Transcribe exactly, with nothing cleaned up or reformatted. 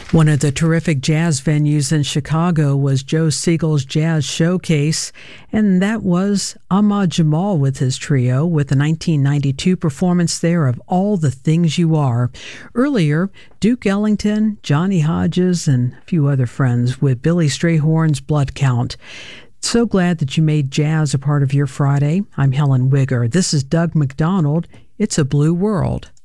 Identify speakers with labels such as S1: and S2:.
S1: One of the terrific jazz venues in Chicago was Joe Siegel's Jazz Showcase, and that was Ahmad Jamal with his trio with a nineteen ninety-two performance there of All the Things You Are. Earlier, Duke Ellington, Johnny Hodges, and a few other friends with Billy Strayhorn's Blood Count. So glad that you made jazz a part of your Friday. I'm Helen Wigger. This is Doug McDonald. It's a Blue World.